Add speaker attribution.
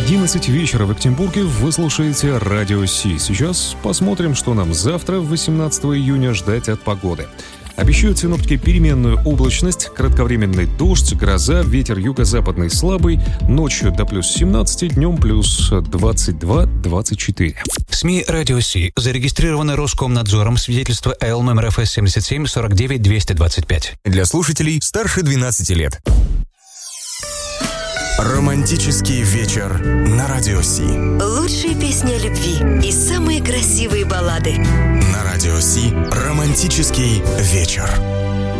Speaker 1: 11 вечера в Екатеринбурге, вы слушаете Радио Си. Сейчас посмотрим, что нам завтра, 18 июня, ждать от погоды. Обещают синоптики переменную облачность, кратковременный дождь, гроза, ветер юго-западный слабый, ночью до плюс 17, днем плюс 22-24.
Speaker 2: СМИ «Радио Си» зарегистрированы Роскомнадзором, свидетельство ЛМРФ 77 49 225.
Speaker 3: Для слушателей старше 12 лет. Романтический вечер на Радио Си.
Speaker 4: Лучшие песни о любви и самые красивые баллады.
Speaker 3: На Радио Си романтический вечер.